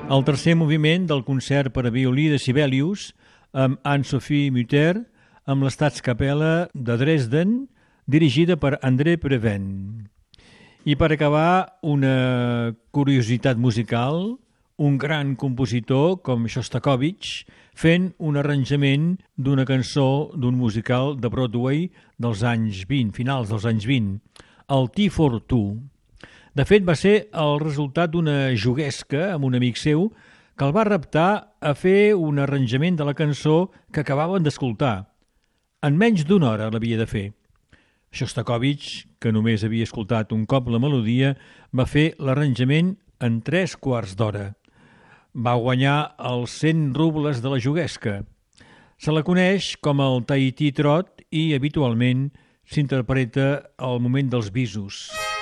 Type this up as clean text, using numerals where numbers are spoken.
El tercer moviment del concert per a violí de Sibelius amb Anne-Sophie Mutter amb l'Staatskapelle de Dresden dirigida per André Previn. I per acabar, una curiositat musical, un gran compositor com Shostakovich fent un arranjament d'una cançó d'un musical de Broadway dels anys 20, finals dels anys 20, el Tea for Two. De fet, va ser el resultat d'una juguesca amb un amic seu que el va reptar a fer un arranjament de la cançó que acabaven d'escoltar. En menys d'una hora l'havia de fer. Shostakovich, que només havia escoltat un cop la melodia, va fer l'arranjament en 3/4 d'hora. Va guanyar els 100 rubles de la juguesca. Se la coneix com el Tahiti Trot i habitualment s'interpreta al moment dels bisos.